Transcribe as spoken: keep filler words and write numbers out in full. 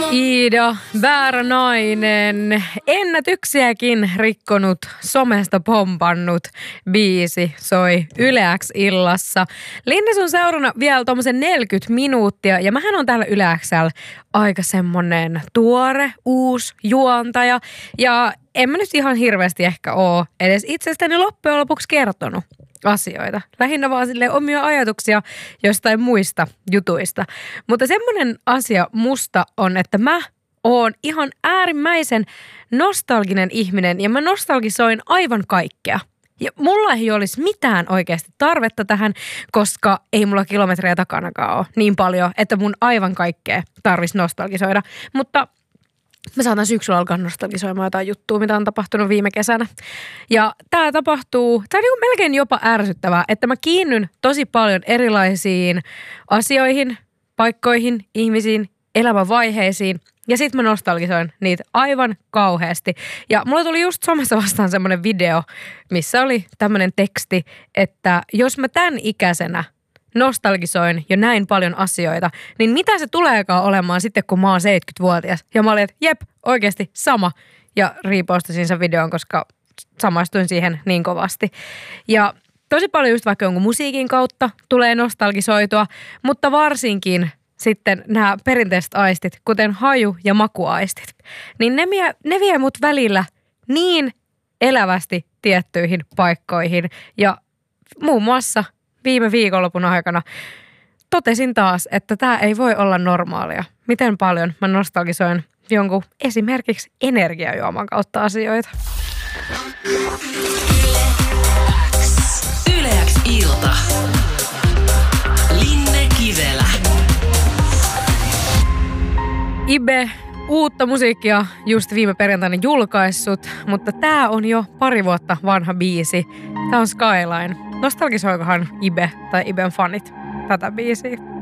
Iida, väärä nainen, ennätyksiäkin rikkonut, somesta pompannut biisi soi Yle X-illassa. Linne sun seurana vielä tommosen neljäkymmentä minuuttia ja mähän on täällä Yle X:llä aika semmonen tuore, uusi juontaja ja en mä nyt ihan hirveästi ehkä oo edes itsestäni loppujen lopuksi kertonut asioita. Lähinnä vaan silleen omia ajatuksia jostain muista jutuista. Mutta semmoinen asia musta on, että mä oon ihan äärimmäisen nostalginen ihminen ja mä nostalgisoin aivan kaikkea. Ja mulla ei olisi mitään oikeasti tarvetta tähän, koska ei mulla kilometrejä takanakaan ole niin paljon, että mun aivan kaikkea tarvitsisi nostalgisoida. Mutta mä saatan syksyllä alkaa nostalgisoimaan jotain juttua, mitä on tapahtunut viime kesänä. Ja tää tapahtuu, tää on niin kuin melkein jopa ärsyttävää, että mä kiinnyn tosi paljon erilaisiin asioihin, paikkoihin, ihmisiin, elämänvaiheisiin. Ja sit mä nostalgisoin niitä aivan kauheasti. Ja mulla tuli just somessa vastaan semmonen video, missä oli tämmönen teksti, että jos mä tän ikäisenä nostalgisoin jo näin paljon asioita, niin mitä se tuleekaan olemaan sitten, kun mä oon seitsemänkymmentävuotias? Ja mä olin, että jep, oikeasti sama. Ja repostasin sen videon, koska samaistuin siihen niin kovasti. Ja tosi paljon just vaikka jonkun musiikin kautta tulee nostalgisoitua, mutta varsinkin sitten nämä perinteiset aistit, kuten haju- ja makuaistit, niin ne, vie, ne vie mut välillä niin elävästi tiettyihin paikkoihin. Ja muun muassa viime viikonlopun aikana totesin taas, että tämä ei voi olla normaalia. Miten paljon mä nostalgisoin jonkun esimerkiksi energiajuoman kautta asioita. Yle X ilta. Linne Kivelä. Ibe, uutta musiikkia just viime perjantaina julkaissut, mutta tää on jo pari vuotta vanha biisi. Tää on Skyline. Nostalgisoikohan Ibe tai Iben fanit tätä biisiä?